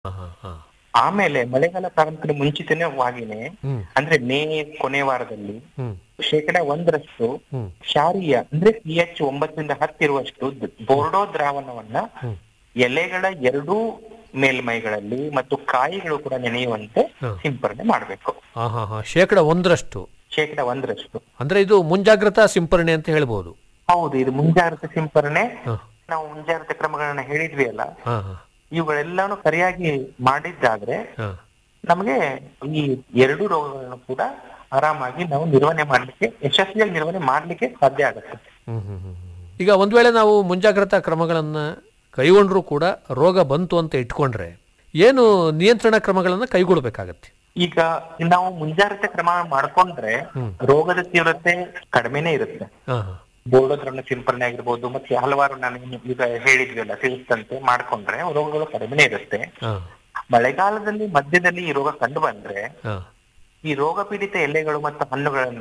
ಹಾ, ಹಾ, ಹಾ. ಆಮೇಲೆ ಮಳೆಗಾಲ ಪ್ರಾರಂಭಕ್ಕೆ ಮುಂಚಿತವಾಗಿನೇ ಹ್ಮ್ ಅಂದ್ರೆ ಮೇ ಕೊನೆ ವಾರದಲ್ಲಿ ಹ್ಮ್ 1% ಹ್ಮ್ ಕ್ಷಾರೀಯ ಅಂದ್ರೆ pH 9 ರಿಂದ 10 ಇರುವಷ್ಟು ಬೋರ್ಡೋ ದ್ರಾವಣವನ್ನ ಹ್ಮ್ ಎಲೆಗಳ ಎರಡೂ ಮೇಲ್ಮೈಗಳಲ್ಲಿ ಮತ್ತು ಕಾಯಿಗಳು ಕೂಡ ನೆನೆಯುವಂತೆ ಹಾ. ಸಿಂಪರಣೆ ಮಾಡಬೇಕು. ಹಾ, ಹಾ, ಹಾ. 1% 1% ಅಂದ್ರೆ ಇದು ಮುಂಜಾಗ್ರತಾ ಸಿಂಪರಣೆ ಅಂತ ಹೇಳ್ಬೋದು. ಹೌದು, ಇದು ಮುಂಜಾಗ್ರತೆ ಸಿಂಪರಣೆ. ಹಾ, ನಾವು ಮುಂಜಾಗ್ರತೆ ಕ್ರಮಗಳನ್ನ ಹೇಳಿದ್ವಿ ಅಲ್ಲ, ಹಾ, ಹಾ, ಇವುಗಳೆಲ್ಲಾನು ಸರಿಯಾಗಿ ಮಾಡಿದ್ದಾದ್ರೆ ಹಾ. ನಮಗೆ ಈ ಎರಡು ರೋಗಗಳನ್ನು ಕೂಡ ಆರಾಮಾಗಿ ನಾವು ಯಶಸ್ವಿಯಾಗಿ ನಿರ್ವಹಣೆ ಮಾಡ್ಲಿಕ್ಕೆ ಸಾಧ್ಯ ಆಗುತ್ತೆ. ಹ್ಮ್, ಹ್ಮ್, ಹ್ಮ್, ಹ್ಮ್. ಈಗ ಒಂದ್ ವೇಳೆ ನಾವು ಮುಂಜಾಗ್ರತಾ ಕ್ರಮಗಳನ್ನ ಕೈಗೊಂಡ್ರೂ ಕೂಡ ರೋಗ ಬಂತು ಅಂತ ಇಟ್ಕೊಂಡ್ರೆ ಏನು ನಿಯಂತ್ರಣ ಕ್ರಮಗಳನ್ನ ಕೈಗೊಳ್ಬೇಕಾಗತ್ತೆ? ಈಗ ನಾವು ಮುಂಜಾಗ್ರತೆ ಕ್ರಮ ಮಾಡ್ಕೊಂಡ್ರೆ ಹ್ಮ್. ರೋಗದ ತೀವ್ರತೆ ಕಡಿಮೆನೇ ಇರುತ್ತೆ. ಹಾ, ಹಾ, ಬೋರ್ಡೋದ್ರನ್ನ ಸಿಂಪರಣೆ ಆಗಿರ್ಬೋದು, ಮತ್ತೆ ಹಲವಾರು ನಾನು ಈಗ ಹೇಳಿದ್ವಲ್ಲ ತಿಳಿಸಿದಂತೆ ಮಾಡ್ಕೊಂಡ್ರೆ ರೋಗಗಳು ಕಡಿಮೆನೇ ಇರುತ್ತೆ. ಹಾ, ಮಳೆಗಾಲದಲ್ಲಿ ಮಧ್ಯದಲ್ಲಿ ಈ ರೋಗ ಕಂಡು ಬಂದ್ರೆ ಹಾ. ಈ ರೋಗ ಪೀಡಿತ ಎಲೆಗಳು ಮತ್ತು ಹಣ್ಣುಗಳನ್ನ